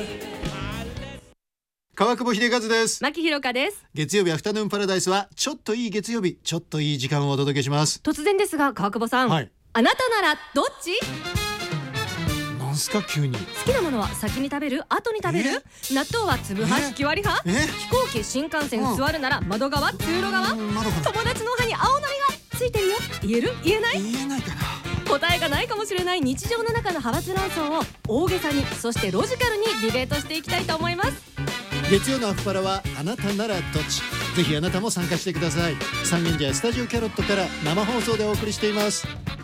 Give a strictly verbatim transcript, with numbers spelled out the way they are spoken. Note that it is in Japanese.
川久保秀和です。 牧ひろかです。 月曜日アフタヌーンパラダイスはちょっといい月曜日、ちょっといい時間をお届けします。 突然ですが川久保さん、 はい、 あなたならどっち？ なんすか急に。 好きなものは先に食べる？後に食べる？納豆は粒派？引き割り派？飛行機新幹線座るなら窓側？通路側？友達の歯に青のりがついてるよ。言える？言えない？ 言えないかな。 答えがないかもしれない日常の中の派閥論争を大げさに、そしてロジカルにディベートしていきたいと思います。 月曜のアフパラはあなたならどっち？ぜひあなたも参加してください。三軒茶屋スタジオキャロットから生放送でお送りしています。